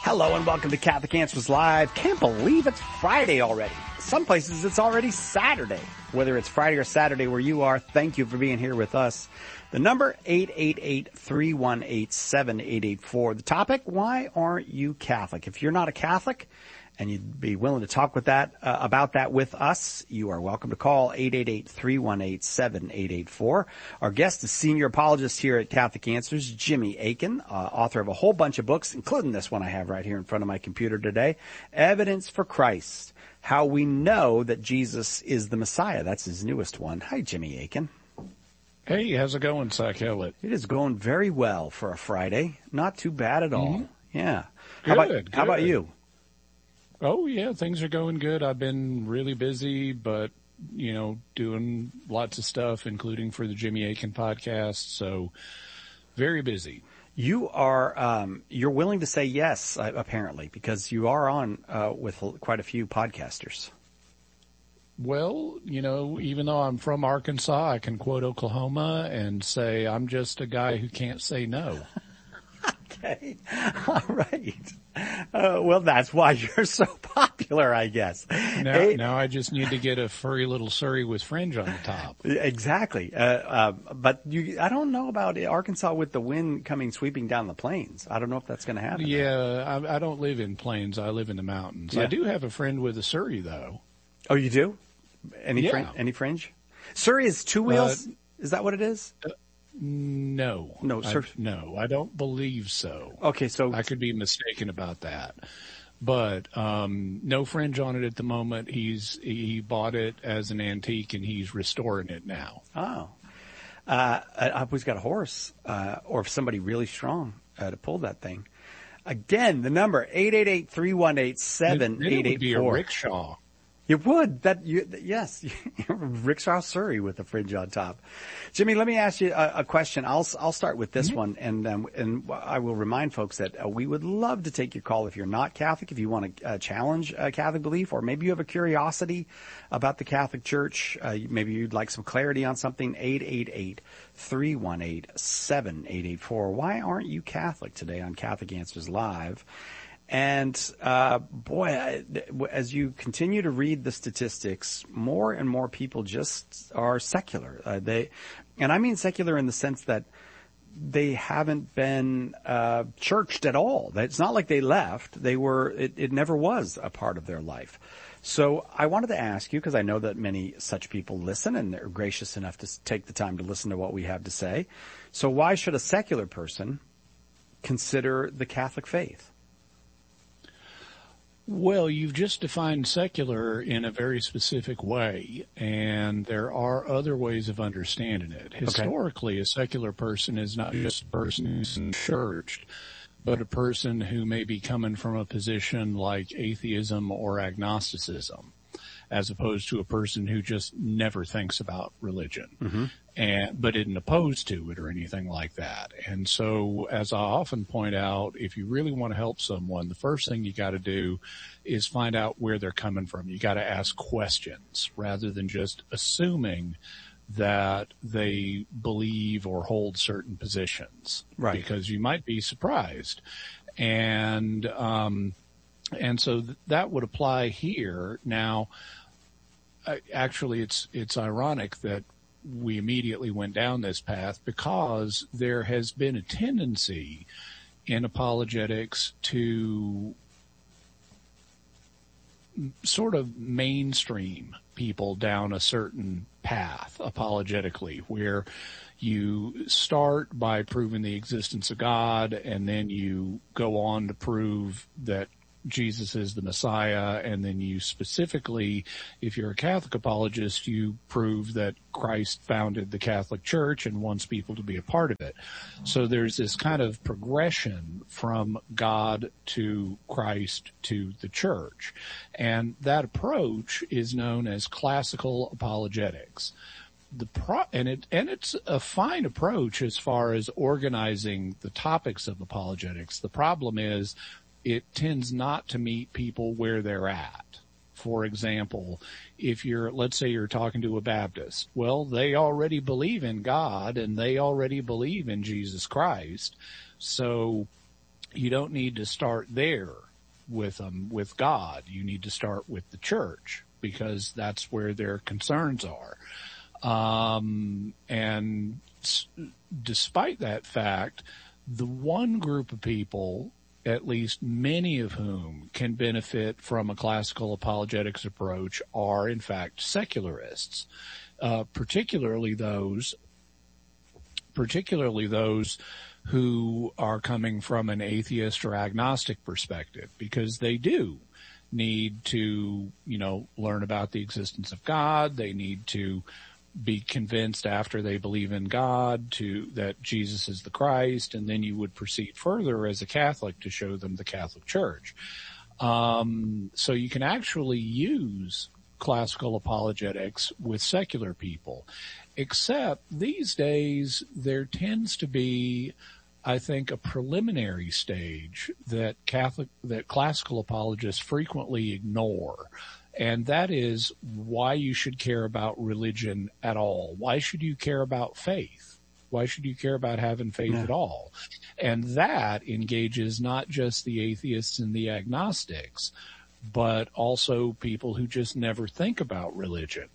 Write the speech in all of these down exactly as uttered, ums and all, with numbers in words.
Hello and welcome to Catholic Answers Live. Can't believe it's Friday already. Some places it's already Saturday. Whether it's Friday or Saturday where you are, thank you for being here with us. The number eight eight eight, three one eight, seven eight eight four. The topic, why aren't you Catholic? If you're not a Catholic and you'd be willing to talk with that uh, about that with us, you are welcome to call eight eight eight, three one eight, seven eight eight four. Our guest is senior apologist here at Catholic Answers, Jimmy Akin, uh, author of a whole bunch of books, including this one I have right here in front of my computer today, Evidence for Christ, How We Know That Jesus is the Messiah. That's his newest one. Hi, Jimmy Akin. Hey, how's it going, Cy Kellett? It is going very well for a Friday. Not too bad at all. Mm-hmm. Yeah. Good, how about, good. How about you? Oh, yeah, things are going good. I've been really busy, but, you know, doing lots of stuff, including for the Jimmy Akin podcast. So very busy. You are, um, you're willing to say yes, uh, apparently, because you are on, uh, with quite a few podcasters. Well, you know, even though I'm from Arkansas, I can quote Oklahoma and say I'm just a guy who can't say no. Okay. All right. Uh, well, that's why you're so popular, I guess. Now, hey, now I just need to get a furry little Surrey with fringe on the top. Exactly. Uh, uh, but you, I don't know about Arkansas with the wind coming sweeping down the plains. I don't know if that's going to happen. Yeah, I, I don't live in plains. I live in the mountains. Yeah. I do have a friend with a Surrey, though. Oh, you do? Any yeah. fringe? Any fringe? Surrey is two wheels? Uh, is that what it is? Uh, No. No, sir. I, no, I don't believe so. Okay, so I could be mistaken about that. But um no fringe on it at the moment. He's he bought it as an antique and he's restoring it now. Oh. Uh I hope he's got a horse, uh or if somebody really strong uh, to pull that thing. Again, the number eight eight eight, three one eight, seven eight eight four. It would be a rickshaw. It would. That you, yes, rickshaw Surrey with a fringe on top. Jimmy, let me ask you a, a question. I'll I'll start with this mm-hmm. one, and um, and I will remind folks that uh, we would love to take your call if you're not Catholic, if you want to uh, challenge uh, Catholic belief, or maybe you have a curiosity about the Catholic Church. Uh, maybe you'd like some clarity on something. eight eight eight, three one eight, seven eight eight four. Why aren't you Catholic today on Catholic Answers Live? And, uh, boy, as you continue to read the statistics, more and more people just are secular. Uh, they, and I mean secular in the sense that they haven't been, uh, churched at all. It's not like they left. They were, it, it never was a part of their life. So I wanted to ask you, because I know that many such people listen and they're gracious enough to take the time to listen to what we have to say. So why should a secular person consider the Catholic faith? Well, you've just defined secular in a very specific way, and there are other ways of understanding it. Historically, okay. A secular person is not just a person who's in church, but a person who may be coming from a position like atheism or agnosticism, as opposed to a person who just never thinks about religion, mm-hmm. and but isn't opposed to it or anything like that. And so, as I often point out, if you really want to help someone, the first thing you got to do is find out where they're coming from. You got to ask questions rather than just assuming that they believe or hold certain positions, right? Because you might be surprised, and um, and so th- that would apply here now. Actually, it's it's ironic that we immediately went down this path because there has been a tendency in apologetics to sort of mainstream people down a certain path apologetically, where you start by proving the existence of God, and then you go on to prove that Jesus is the Messiah, and then you specifically, if you're a Catholic apologist, you prove that Christ founded the Catholic Church and wants people to be a part of it. So there's this kind of progression from God to Christ to the Church. And that approach is known as classical apologetics. The pro- and it and it's a fine approach as far as organizing the topics of apologetics. The problem is it tends not to meet people where they're at. For example, if you're, let's say you're talking to a Baptist, well, they already believe in God and they already believe in Jesus Christ. So you don't need to start there with them, with God. You need to start with the church, because that's where their concerns are. Um, and s- despite that fact, the one group of people, at least many of whom can benefit from a classical apologetics approach, are in fact secularists, uh, particularly those, particularly those who are coming from an atheist or agnostic perspective, because they do need to, you know, learn about the existence of God. They need to be convinced after they believe in God to that Jesus is the Christ, and then you would proceed further as a Catholic to show them the Catholic Church. Um, so you can actually use classical apologetics with secular people, except these days there tends to be, I think, a preliminary stage that Catholic, that classical apologists frequently ignore. And that is why you should care about religion at all. Why should you care about faith? Why should you care about having faith Yeah. at all? And that engages not just the atheists and the agnostics, but also people who just never think about religion.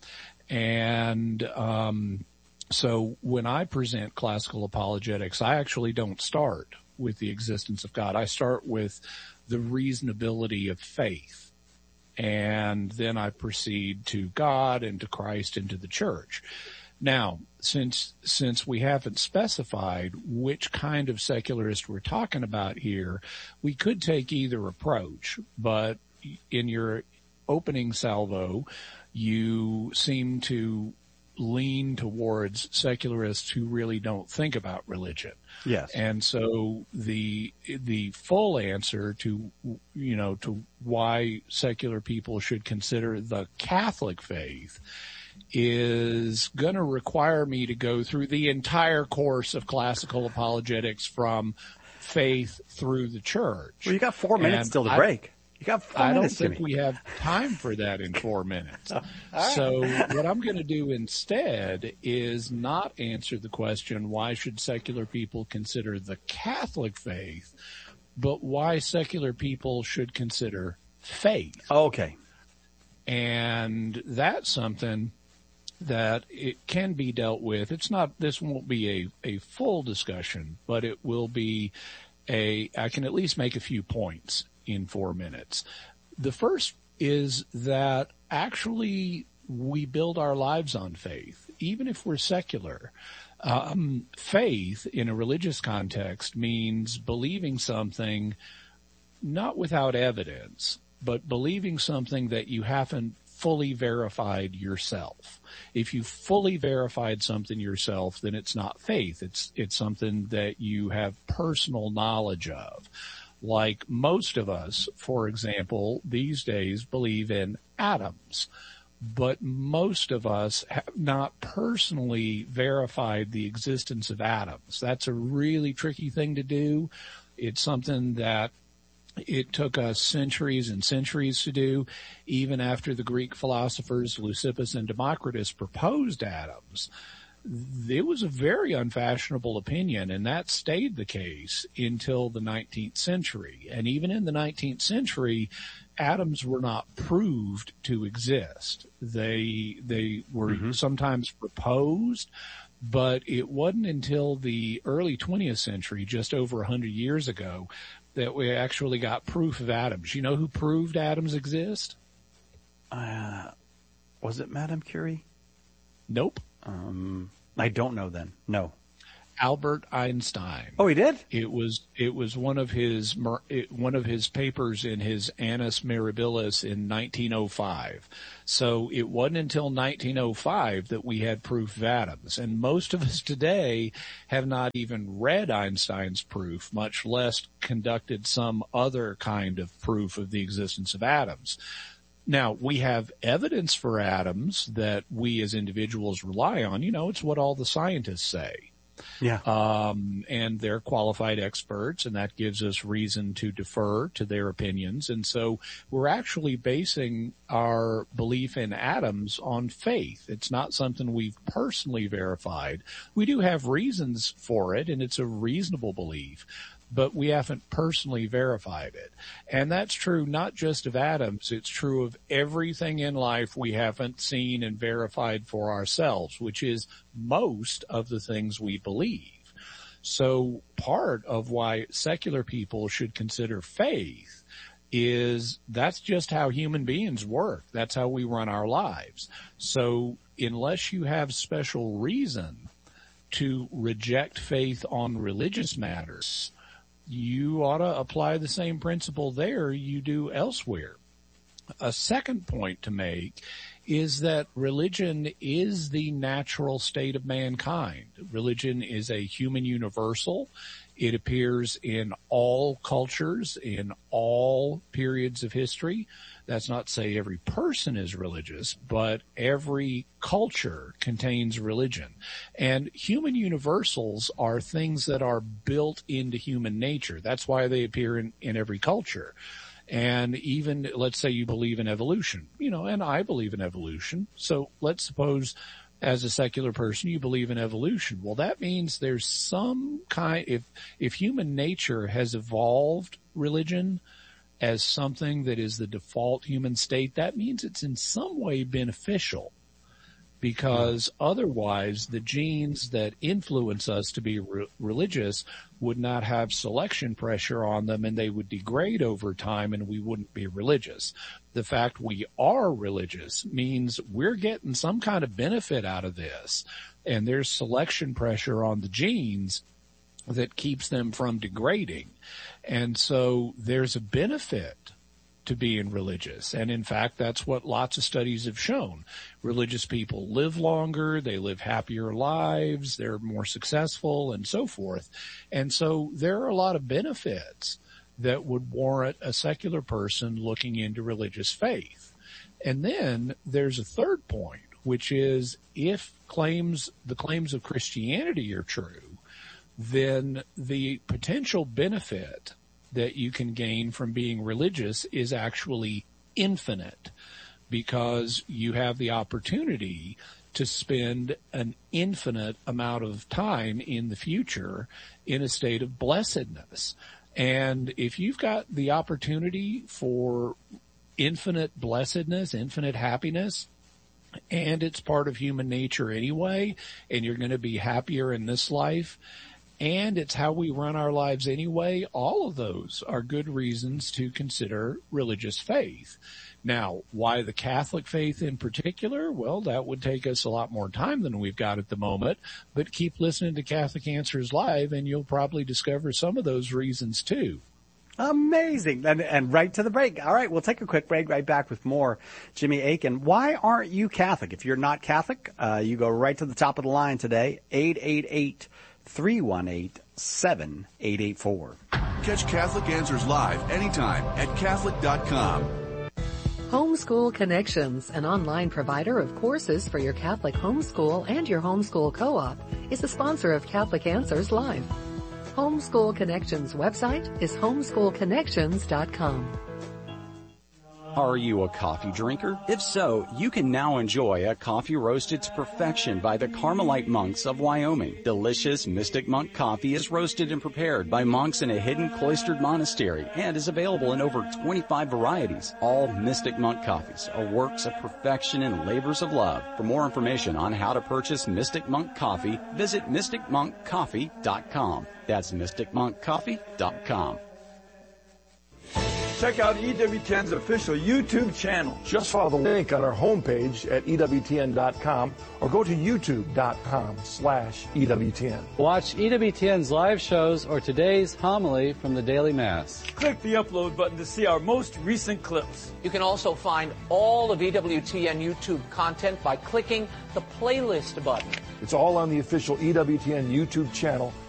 And, um, so when I present classical apologetics, I actually don't start with the existence of God. I start with the reasonability of faith. And then I proceed to God and to Christ and to the church. Now, since, since we haven't specified which kind of secularist we're talking about here, we could take either approach, but in your opening salvo, you seem to lean towards secularists who really don't think about religion. Yes. And so the, the full answer to, you know, to why secular people should consider the Catholic faith is going to require me to go through the entire course of classical apologetics from faith through the church. Well, you got four minutes And till the I, break. You got four I minutes, don't think Jimmy. we have time for that in four minutes. So what I'm going to do instead is not answer the question, why should secular people consider the Catholic faith, but why secular people should consider faith. Okay. And that's something that it can be dealt with. It's not, this won't be a, a full discussion, but it will be a, I can at least make a few points in four minutes. The first is that actually we build our lives on faith, even if we're secular. Um, faith in a religious context means believing something not without evidence, but believing something that you haven't fully verified yourself. If you fully verified something yourself, then it's not faith. It's, it's something that you have personal knowledge of. Like most of us, for example, these days believe in atoms, but most of us have not personally verified the existence of atoms. That's a really tricky thing to do. It's something that it took us centuries and centuries to do, even after the Greek philosophers Leucippus and Democritus proposed atoms. It was a very unfashionable opinion, and that stayed the case until the nineteenth century. And even in the nineteenth century, atoms were not proved to exist. They, they were mm-hmm. sometimes proposed, but it wasn't until the early twentieth century, just over a hundred years ago, that we actually got proof of atoms. You know who proved atoms exist? Uh, was it Madame Curie? Nope. Um, I don't know then. No. Albert Einstein. Oh, he did? It was, it was one of his, one of his papers in his Annus Mirabilis in nineteen oh five. So it wasn't until nineteen oh five that we had proof of atoms. And most of us today have not even read Einstein's proof, much less conducted some other kind of proof of the existence of atoms. Now, we have evidence for atoms that we as individuals rely on. You know, it's what all the scientists say. Yeah. Um, and they're qualified experts, and that gives us reason to defer to their opinions. And so we're actually basing our belief in atoms on faith. It's not something we've personally verified. We do have reasons for it, and it's a reasonable belief. but we haven't personally verified it. And that's true not just of atoms, it's true of everything in life we haven't seen and verified for ourselves, which is most of the things we believe. So part of why secular people should consider faith is that's just how human beings work. That's how we run our lives. So unless you have special reason to reject faith on religious matters, you ought to apply the same principle there you do elsewhere. A second point to make is that religion is the natural state of mankind. Religion is a human universal. It appears in all cultures, in all periods of history. That's not to say every person is religious, but every culture contains religion. And human universals are things that are built into human nature. That's why they appear in, in every culture. And even, let's say you believe in evolution, you know, and I believe in evolution. So let's suppose as a secular person you believe in evolution. Well, that means there's some kind, if, if human nature has evolved religion as something that is the default human state, that means it's in some way beneficial, because otherwise the genes that influence us to be re- religious would not have selection pressure on them, and they would degrade over time and we wouldn't be religious. The fact we are religious means we're getting some kind of benefit out of this, and there's selection pressure on the genes that keeps them from degrading. And so there's a benefit to being religious. And in fact, that's what lots of studies have shown. Religious people live longer, they live happier lives, they're more successful, and so forth. And so there are a lot of benefits that would warrant a secular person looking into religious faith. And then there's a third point, which is if claims, the claims of Christianity are true, then the potential benefit that you can gain from being religious is actually infinite, because you have the opportunity to spend an infinite amount of time in the future in a state of blessedness. And if you've got the opportunity for infinite blessedness, infinite happiness, and it's part of human nature anyway, and you're going to be happier in this life, and it's how we run our lives anyway, all of those are good reasons to consider religious faith. Now, why the Catholic faith in particular? Well, that would take us a lot more time than we've got at the moment, but keep listening to Catholic Answers Live and you'll probably discover some of those reasons too. Amazing. And, and right to the break. All right, we'll take a quick break, right back with more. Jimmy Akin, why aren't you Catholic? If you're not Catholic, uh, you go right to the top of the line today, eight eight eight, three one eight, seven eight eight four. Catch Catholic Answers Live anytime at Catholic dot com. Homeschool Connections, an online provider of courses for your Catholic homeschool and your homeschool co-op, is the sponsor of Catholic Answers Live. Homeschool Connections website is homeschool connections dot com. Are you a coffee drinker? If so, you can now enjoy a coffee roasted to perfection by the Carmelite monks of Wyoming. Delicious Mystic Monk coffee is roasted and prepared by monks in a hidden cloistered monastery and is available in over twenty-five varieties. All Mystic Monk coffees are works of perfection and labors of love. For more information on how to purchase Mystic Monk coffee, visit mystic monk coffee dot com. That's mystic monk coffee dot com. Check out E W T N's official YouTube channel. Just follow the link on our homepage at E W T N dot com or go to YouTube dot com slash E W T N. Watch E W T N's live shows or today's homily from the Daily Mass. Click the upload button to see our most recent clips. You can also find all of E W T N YouTube content by clicking the playlist button. It's all on the official E W T N YouTube channel